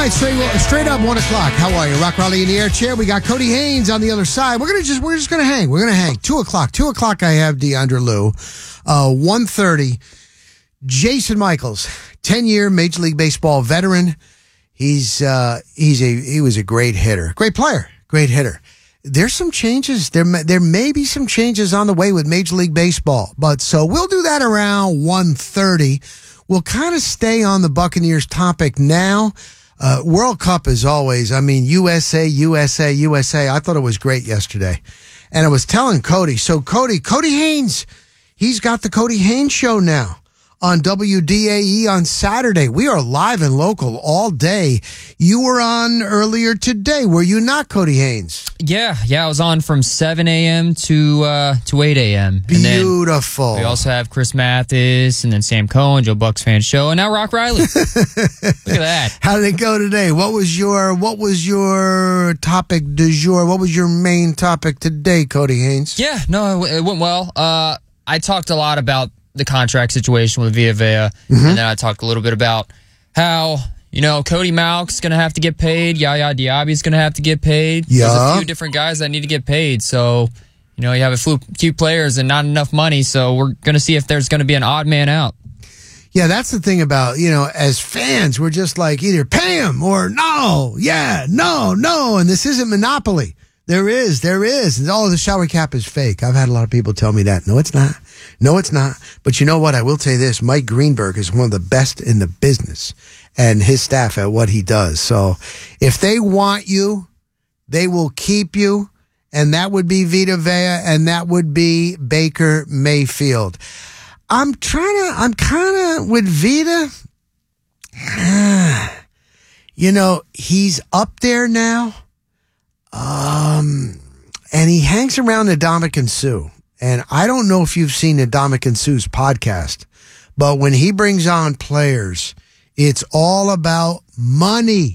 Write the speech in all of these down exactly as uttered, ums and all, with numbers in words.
right, straight straight up one o'clock. How are you, Rock Raleigh in the air chair? We got Cody Haynes on the other side. We're gonna just we're just gonna hang. We're gonna hang. Two o'clock. Two o'clock. I have DeAndre Lou. Uh, one thirty. Jason Michaels, ten year Major League Baseball veteran. He's uh, he's a he was a great hitter, great player, great hitter. There's some changes. There may, there may be some changes on the way with Major League Baseball, but so we'll do that around one thirty. We'll kind of stay on the Buccaneers topic now. Uh, World Cup is always, I mean, U S A, U S A, U S A. I thought it was great yesterday. And I was telling Cody, so Cody, Cody Haynes, he's got the Cody Haynes Show now on W D A E on Saturday. We are live and local all day. You were on earlier today, were you not, Cody Haynes? Yeah, yeah, I was on from seven a.m. to uh, to eight a.m. Beautiful. We also have Chris Mathis and then Sam Cohen, Joe Bucks Fan Show, and now Rock Riley. Look at that. How did it go today? What was your what was your topic du jour? What was your main topic today, Cody Haynes? Yeah, no, it went well. Uh, I talked a lot about the contract situation with Vita Vea, mm-hmm. and then I talked a little bit about how, you know, Cody Mauch's going to have to get paid, Yaya Diaby's going to have to get paid. Yeah. There's a few different guys that need to get paid, so, you know, you have a few, few players and not enough money, so we're going to see if there's going to be an odd man out. Yeah, that's the thing about, you know, as fans, we're just like either pay him or no, yeah, no, no, and this isn't Monopoly. There is, there is. And all of the salary cap is fake. I've had a lot of people tell me that. No, it's not. No, it's not. But you know what? I will tell you this. Mike Greenberg is one of the best in the business and his staff at what he does. So if they want you, they will keep you. And that would be Vita Vea and that would be Baker Mayfield. I'm trying to, I'm kind of with Vita. You know, he's up there now. Um, and he hangs around Ndamukong Suh. And I don't know if you've seen Ndamukong Suh's podcast, but when he brings on players, it's all about money.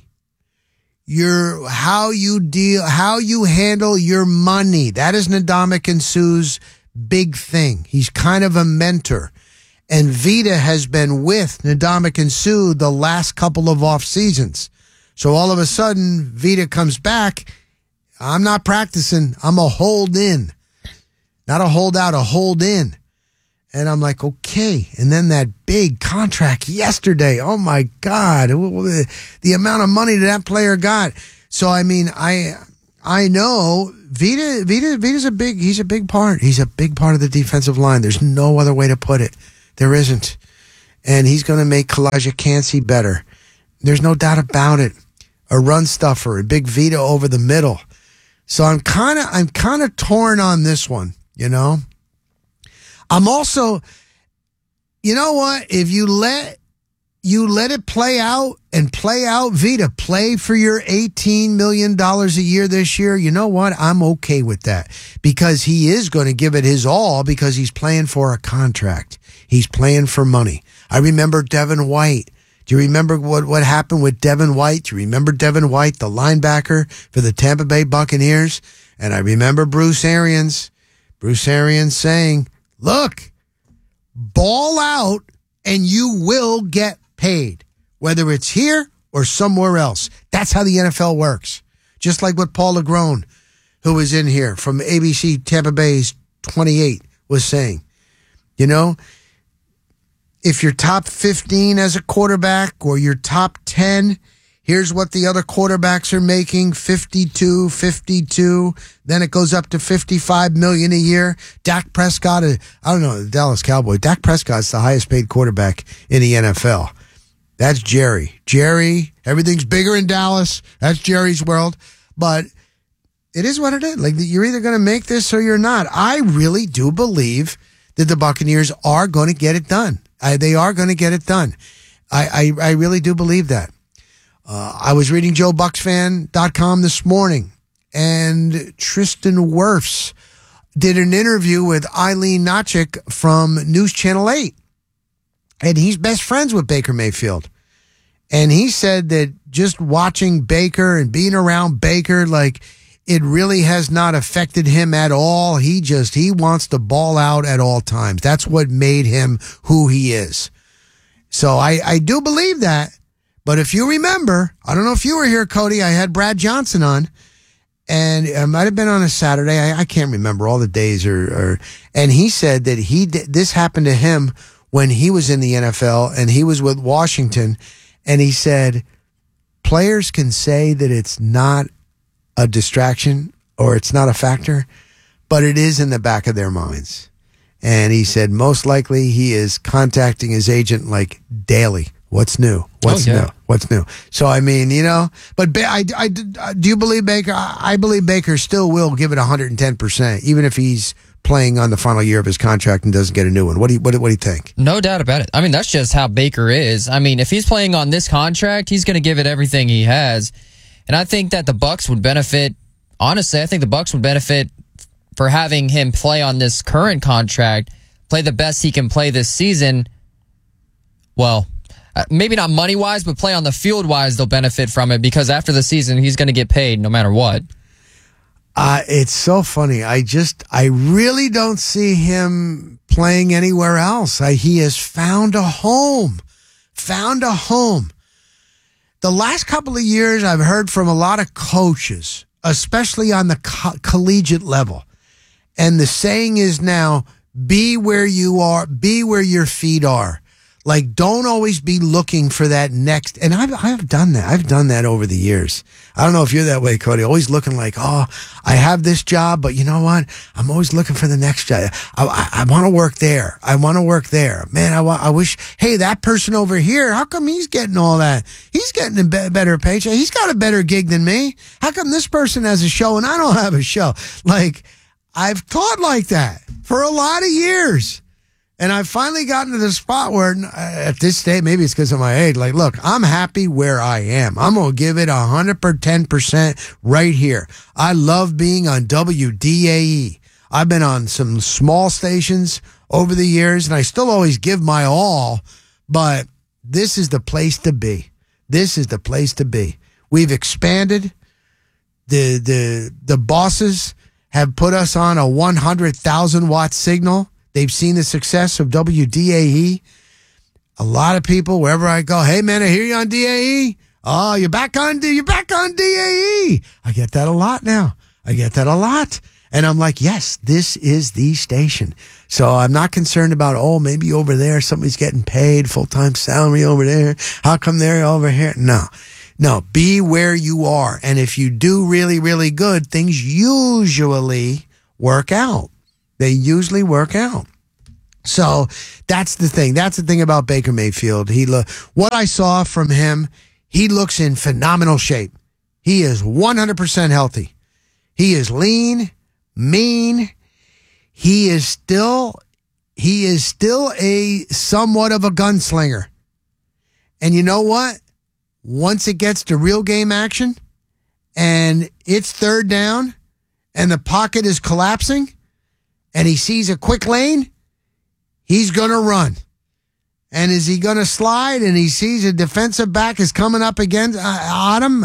Your, how you deal, how you handle your money. That is Ndamukong Suh's big thing. He's kind of a mentor. And Vita has been with Ndamukong Suh the last couple of off seasons. So all of a sudden, Vita comes back. I'm not practicing. I'm a hold in. Not a hold out, a hold in. And I'm like, okay. And then that big contract yesterday. Oh, my God. The amount of money that that player got. So, I mean, I I know Vita, Vita, Vita's a big, he's a big part. He's a big part of the defensive line. There's no other way to put it. There isn't. And he's going to make Kalijah Kancey better. There's no doubt about it. A run stuffer, a big Vita over the middle. So I'm kind of I'm kind of torn on this one, you know. I'm also, you know what? If you let you let it play out and play out, Vita, play for your eighteen million dollars a year this year. You know what? I'm okay with that because he is going to give it his all because he's playing for a contract. He's playing for money. I remember Devin White. Do you remember what, what happened with Devin White? Do you remember Devin White, the linebacker for the Tampa Bay Buccaneers? And I remember Bruce Arians, Bruce Arians saying, look, ball out and you will get paid, whether it's here or somewhere else. That's how the N F L works. Just like what Paul LeGrone, who was in here from A B C Tampa Bay's twenty-eight, was saying. You know, if you're top fifteen as a quarterback or you're top ten, here's what the other quarterbacks are making, fifty-two, fifty-two. Then it goes up to fifty-five million dollars a year. Dak Prescott, I don't know, the Dallas Cowboys. Dak Prescott's the highest paid quarterback in the N F L. That's Jerry. Jerry, everything's bigger in Dallas. That's Jerry's world. But it is what it is. Like, you're either going to make this or you're not. I really do believe that the Buccaneers are going to get it done. I, they are going to get it done. I, I, I really do believe that. Uh, I was reading Joe Bucks Fan dot com this morning, and Tristan Wirfs did an interview with Eileen Nachik from News Channel eight. And he's best friends with Baker Mayfield. And he said that just watching Baker and being around Baker, like, it really has not affected him at all. He just, he wants to ball out at all times. That's what made him who he is. So I, I do believe that. But if you remember, I don't know if you were here, Cody, I had Brad Johnson on, and it might have been on a Saturday. I, I can't remember all the days, or, or and he said that he did, this happened to him when he was in the N F L and he was with Washington, and he said players can say that it's not a distraction or it's not a factor, but it is in the back of their minds. And he said most likely he is contacting his agent like daily. What's new? What's oh, yeah. new? What's new? So, I mean, you know, but ba- I, I, I, do you believe Baker? I, I believe Baker still will give it one hundred ten percent, even if he's playing on the final year of his contract and doesn't get a new one. What do you, what, what do you think? No doubt about it. I mean, that's just how Baker is. I mean, if he's playing on this contract, he's going to give it everything he has. And I think that the Bucs would benefit, honestly, I think the Bucs would benefit for having him play on this current contract, play the best he can play this season. Well, maybe not money-wise, but play on the field-wise, they'll benefit from it because after the season, he's going to get paid no matter what. Uh, it's so funny. I just, I really don't see him playing anywhere else. I, he has found a home, found a home. The last couple of years, I've heard from a lot of coaches, especially on the co- collegiate level. And the saying is now, be where you are, be where your feet are. Like, don't always be looking for that next. And I've, I've done that. I've done that over the years. I don't know if you're that way, Cody. Always looking like, oh, I have this job, but you know what? I'm always looking for the next job. I, I, I want to work there. I want to work there. Man, I, I wish, hey, that person over here, how come he's getting all that? He's getting a be- better paycheck. He's got a better gig than me. How come this person has a show and I don't have a show? Like, I've thought like that for a lot of years. And I've finally gotten to the spot where at this stage, maybe it's because of my age, like, look, I'm happy where I am. I'm going to give it one hundred ten percent right here. I love being on W D A E. I've been on some small stations over the years, and I still always give my all, but this is the place to be. This is the place to be. We've expanded. The, the, the bosses have put us on a one hundred thousand watt signal. They've seen the success of W D A E. A lot of people, wherever I go, hey, man, I hear you on D A E. Oh, you're back on D, you're back on D A E. I get that a lot now. I get that a lot. And I'm like, yes, this is the station. So I'm not concerned about, oh, maybe over there somebody's getting paid full-time salary over there. How come they're over here? No. No, be where you are. And if you do really, really good, things usually work out. They usually work out. So that's the thing. That's the thing about Baker Mayfield. He lo- what I saw from him, he looks in phenomenal shape. He is one hundred percent healthy. He is lean, mean. He is still, he is still a somewhat of a gunslinger. And you know what? Once it gets to real game action and it's third down and the pocket is collapsing, and he sees a quick lane, he's going to run. And is he going to slide and he sees a defensive back is coming up against uh, him?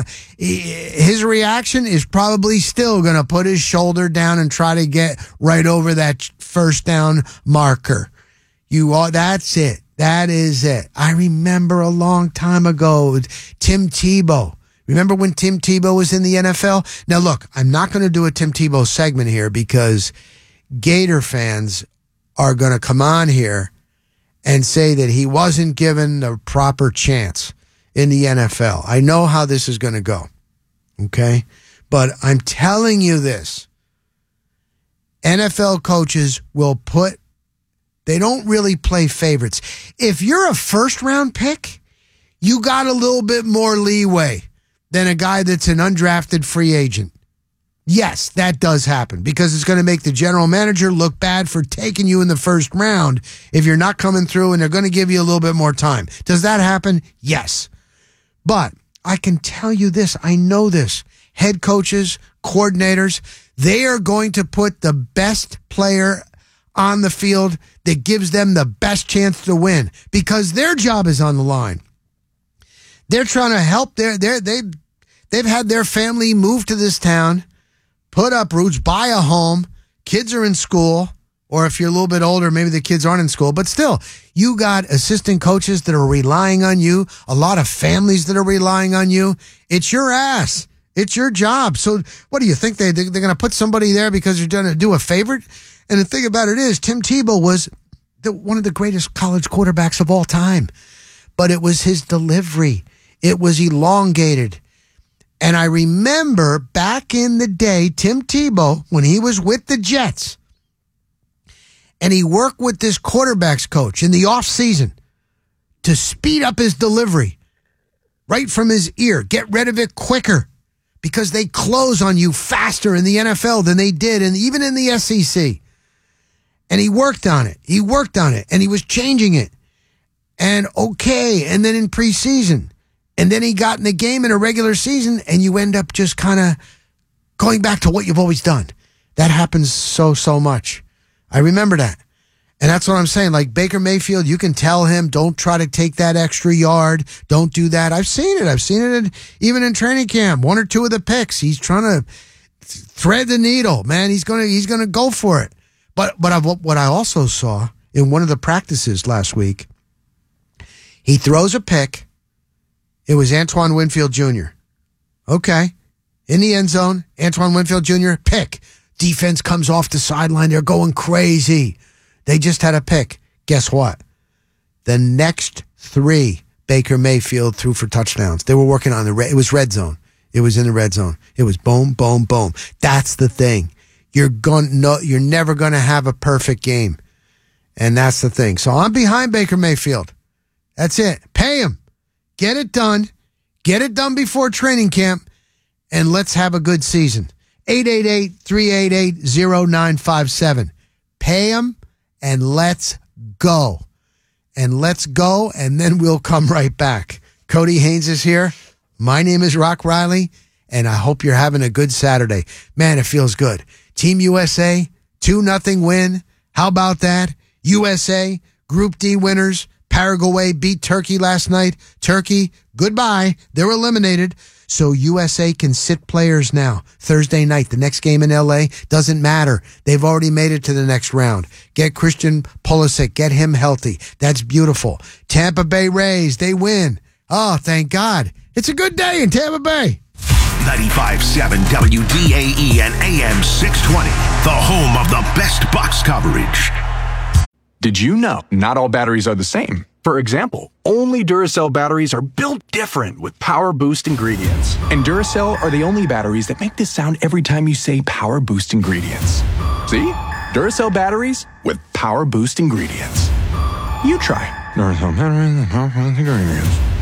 His reaction is probably still going to put his shoulder down and try to get right over that first down marker. You are, that's it. That is it. I remember a long time ago, Tim Tebow. Remember when Tim Tebow was in the N F L? Now, look, I'm not going to do a Tim Tebow segment here because Gator fans are going to come on here and say that he wasn't given the proper chance in the N F L. I know how this is going to go, okay? But I'm telling you this. N F L coaches will put, they don't really play favorites. If you're a first-round pick, you got a little bit more leeway than a guy that's an undrafted free agent. Yes, that does happen because it's going to make the general manager look bad for taking you in the first round if you're not coming through, and they're going to give you a little bit more time. Does that happen? Yes. But I can tell you this. I know this. Head coaches, coordinators, they are going to put the best player on the field that gives them the best chance to win because their job is on the line. They're trying to help their, their, they, they've had their family move to this town, put up roots, buy a home, kids are in school Or if you're a little bit older, maybe the kids aren't in school, but still, you got assistant coaches that are relying on you, a lot of families that are relying on you. It's your ass. It's your job. So what do you think? They, they're going to put somebody there because you're going to do a favor? And the thing about it is, Tim Tebow was the, one of the greatest college quarterbacks of all time. But it was his delivery. It was elongated. And I remember back in the day, Tim Tebow, when he was with the Jets, and he worked with this quarterbacks coach in the offseason to speed up his delivery right from his ear, get rid of it quicker, because they close on you faster in the N F L than they did, and even in the S E C. And he worked on it. He worked on it, and he was changing it. And okay, and then in preseason, and then he got in the game in a regular season, and you end up just kind of going back to what you've always done. That happens so, so much. I remember that. And that's what I'm saying. Like Baker Mayfield, you can tell him, don't try to take that extra yard. Don't do that. I've seen it. I've seen it in, even in training camp. One or two of the picks. He's trying to thread the needle, man. He's going to, he's going to go for it. But, but I've, what I also saw in one of the practices last week, he throws a pick. It was Antoine Winfield Junior Okay. In the end zone, Antoine Winfield Junior, pick. Defense comes off the sideline. They're going crazy. They just had a pick. Guess what? The next three, Baker Mayfield threw for touchdowns. They were working on the red. It was red zone. It was in the red zone. It was boom, boom, boom. That's the thing. You're going no, you're never going to have a perfect game. And that's the thing. So I'm behind Baker Mayfield. That's it. Pay him. Get it done. Get it done before training camp. And let's have a good season. eight eight eight, three eight eight, zero nine five seven. Pay him and let's go. And let's go, and then we'll come right back. Cody Haynes is here. My name is Rock Riley, and I hope you're having a good Saturday. Man, it feels good. Team U S A, two nothing win. How about that? U S A, Group D winners. Paraguay beat Turkey last night. Turkey, goodbye. They're eliminated. So U S A can sit players now. Thursday night, the next game in L A, doesn't matter. They've already made it to the next round. Get Christian Pulisic. Get him healthy. That's beautiful. Tampa Bay Rays, they win. Oh, thank God. It's a good day in Tampa Bay. ninety-five point seven W D A E and A M six twenty, the home of the best Bucks coverage. Did you know not all batteries are the same? For example, only Duracell batteries are built different with Power Boost ingredients. And Duracell are the only batteries that make this sound every time you say Power Boost ingredients. See? Duracell batteries with Power Boost ingredients. You try Duracell batteries with Power Boost ingredients.